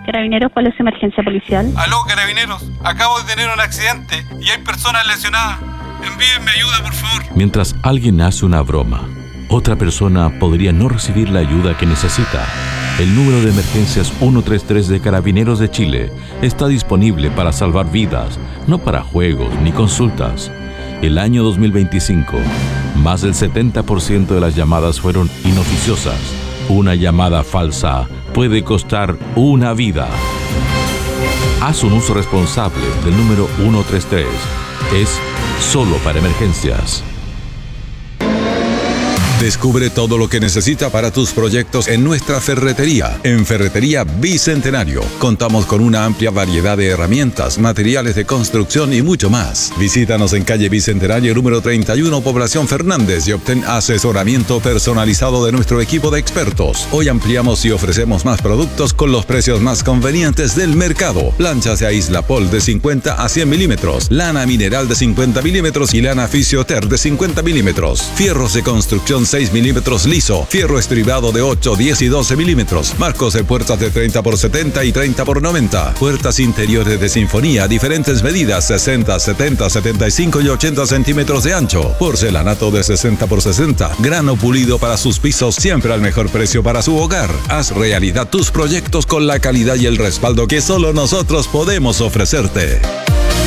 Carabineros, ¿cuál es su emergencia policial? Aló, Carabineros. Acabo de tener un accidente y hay personas lesionadas. Envíenme ayuda, por favor. Mientras alguien hace una broma, otra persona podría no recibir la ayuda que necesita. El número de emergencias 133 de Carabineros de Chile está disponible para salvar vidas, no para juegos ni consultas. El año 2025, más del 70% de las llamadas fueron inoficiosas. Una llamada falsa puede costar una vida. Haz un uso responsable del número 133. Es solo para emergencias. Descubre todo lo que necesita para tus proyectos en nuestra ferretería. En Ferretería Bicentenario contamos con una amplia variedad de herramientas, materiales de construcción y mucho más. Visítanos en calle Bicentenario número 31, Población Fernández, y obtén asesoramiento personalizado de nuestro equipo de expertos. Hoy ampliamos y ofrecemos más productos con los precios más convenientes del mercado. Planchas de Aislapol de 50 a 100 milímetros, lana mineral de 50 milímetros y lana Fisioter de 50 milímetros. Fierros de construcción 6 milímetros liso, fierro estribado de 8, 10 y 12 milímetros, marcos de puertas de 30 por 70 y 30 por 90, puertas interiores de sinfonía, diferentes medidas, 60, 70, 75 y 80 centímetros de ancho, porcelanato de 60 por 60, grano pulido para sus pisos, siempre al mejor precio para su hogar. Haz realidad tus proyectos con la calidad y el respaldo que solo nosotros podemos ofrecerte.